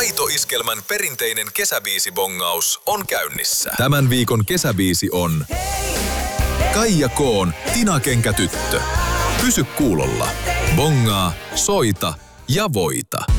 Aito-iskelmän perinteinen kesäbiisibongaus on käynnissä. Tämän viikon kesäbiisi on Kaija K:n Tinakenkätyttö. Pysy kuulolla. Bongaa, soita ja voita.